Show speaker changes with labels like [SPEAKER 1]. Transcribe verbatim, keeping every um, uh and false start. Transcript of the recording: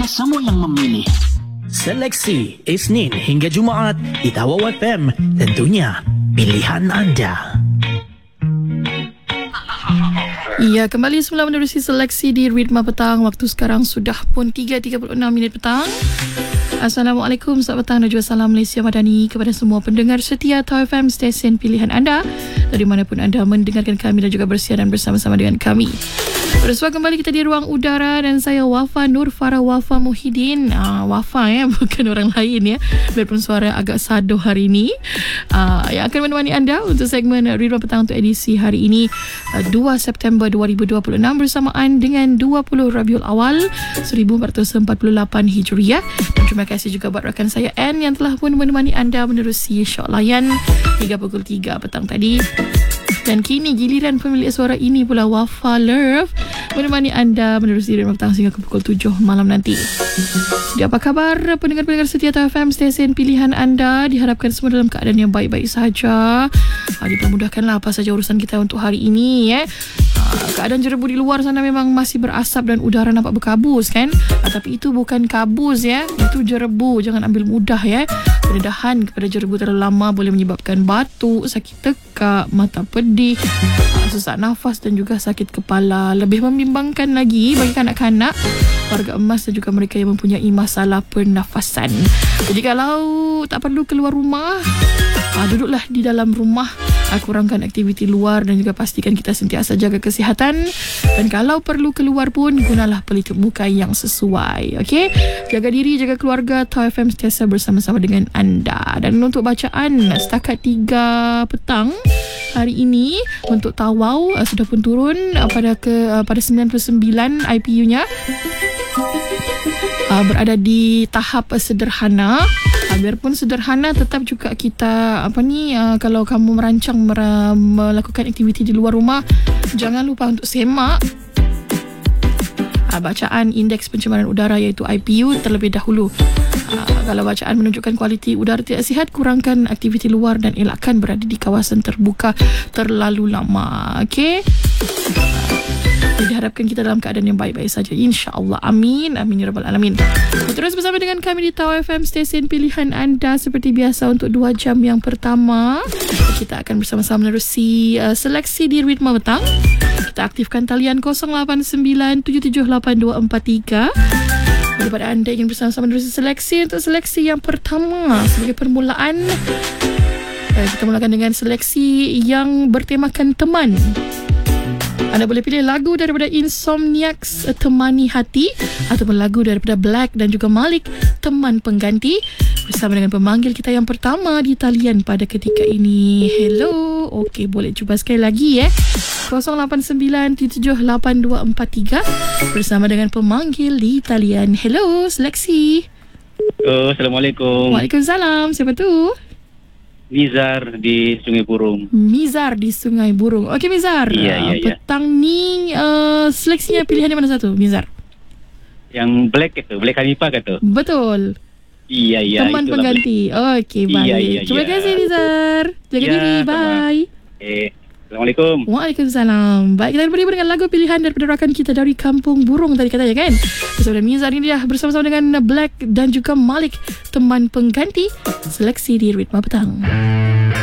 [SPEAKER 1] semua yang memilih.
[SPEAKER 2] Seleksi Isnin hingga Jumaat di Tawau F M. Tentunya pilihan anda.
[SPEAKER 3] Ya, kembali semula menerusi seleksi di Ritma Petang. Waktu sekarang sudah pun tiga tiga puluh enam minit petang. Assalamualaikum, selamat petang dan juga salam Malaysia Madani kepada semua pendengar setia Tawau F M, stesen pilihan anda dari manapun anda mendengarkan kami dan juga bersiaran bersama-sama dengan kami. Bersua kembali kita di ruang udara dan saya Wafa Nur Farah Wafa Muhyiddin. Ah, Wafa ya, bukan orang lain ya. Biarpun suara agak sado hari ini. Ah, yang akan menemani anda untuk segmen Ritma Petang untuk edisi hari ini dua September dua ribu dua puluh enam bersamaan dengan dua puluh Rabiul Awal seribu empat ratus empat puluh lapan Hijriah. Dan terima kasih juga buat rakan saya Ann yang telah pun menemani anda menerusi syok layan hingga pukul tiga petang tadi. Dan kini giliran pemilik suara ini pula Wafa Love menemani anda menerusi Ritma Petang sehingga ke pukul tujuh malam nanti. Jadi apa khabar pendengar-pendengar setia Tawau F M, stesen pilihan anda? Diharapkan semua dalam keadaan yang baik-baik saja. Ha, dipermudahkanlah apa saja urusan kita untuk hari ini ya. Ha, keadaan jerebu di luar sana memang masih berasap dan udara nampak berkabus kan. Ha, tapi itu bukan kabus ya, itu jerebu. Jangan ambil mudah ya. Pendedahan kepada jerebu terlalu lama boleh menyebabkan batuk, sakit tekak, mata pedih, sesak nafas dan juga sakit kepala. Lebih membimbangkan lagi bagi kanak-kanak, warga emas dan juga mereka yang mempunyai masalah pernafasan. Jadi kalau tak perlu keluar rumah, duduklah di dalam rumah, kurangkan aktiviti luar dan juga pastikan kita sentiasa jaga kesihatan. Dan kalau perlu keluar pun, gunalah pelitup muka yang sesuai. Okey, jaga diri, jaga keluarga. Tawau F M sentiasa bersama-sama dengan anda. Dan untuk bacaan setakat tiga petang hari ini untuk Tawau uh, sudah pun turun uh, pada ke uh, pada sembilan puluh sembilan I P U-nya. Uh, berada di tahap uh, sederhana. Uh, biarpun sederhana, tetap juga kita apa ni uh, kalau kamu merancang mer- melakukan aktiviti di luar rumah, jangan lupa untuk semak uh, bacaan indeks pencemaran udara iaitu I P U terlebih dahulu. Uh, kalau bacaan menunjukkan kualiti udara tidak sihat, kurangkan aktiviti luar dan elakkan berada di kawasan terbuka terlalu lama. Okey. Jadi harapkan kita dalam keadaan yang baik-baik saja, insya-Allah. Amin, amin ya rabbal alamin. Terus bersama dengan kami di Tawau F M, stesen pilihan anda seperti biasa untuk dua jam yang pertama. Kita akan bersama-sama menerusi uh, seleksi di Ritma Petang. Kita aktifkan talian kosong lapan sembilan tujuh tujuh lapan dua empat tiga. Kepada anda yang bersama-sama menerusi seleksi, untuk seleksi yang pertama sebagai permulaan, kita mulakan dengan seleksi yang bertemakan teman. Anda boleh pilih lagu daripada Insomniacs, Temani Hati, ataupun lagu daripada Black dan juga Malik, Teman Pengganti, bersama dengan pemanggil kita yang pertama di talian pada ketika ini. Hello. Okey, boleh cuba sekali lagi ya. kosong lapan sembilan tujuh tujuh lapan dua empat tiga bersama dengan pemanggil di talian. Hello, seleksi.
[SPEAKER 4] Oh, Assalamualaikum.
[SPEAKER 3] Waalaikumsalam. Siapa tu?
[SPEAKER 4] Mizar di Sungai Burung.
[SPEAKER 3] Mizar di Sungai Burung. Okey Mizar.
[SPEAKER 4] Iya, iya, iya.
[SPEAKER 3] Petang ni uh, seleksinya pilihannya mana satu, Mizar?
[SPEAKER 4] Yang Black itu, Black Hanifah kata.
[SPEAKER 3] Betul.
[SPEAKER 4] Iya, iya.
[SPEAKER 3] Teman pengganti. Okey, baik.
[SPEAKER 4] Iya, iya,
[SPEAKER 3] Terima
[SPEAKER 4] iya.
[SPEAKER 3] kasih Mizar. Jaga
[SPEAKER 4] Ya,
[SPEAKER 3] diri.
[SPEAKER 4] sama.
[SPEAKER 3] Bye.
[SPEAKER 4] Eh, Assalamualaikum.
[SPEAKER 3] Waalaikumsalam. Baik, kita beri dengan lagu pilihan daripada rakan kita dari Kampung Burung tadi katanya kan. Bersama dengan Mizar ini dah bersama-sama dengan Black dan juga Malik, Teman Pengganti. Seleksi di Ritma Petang.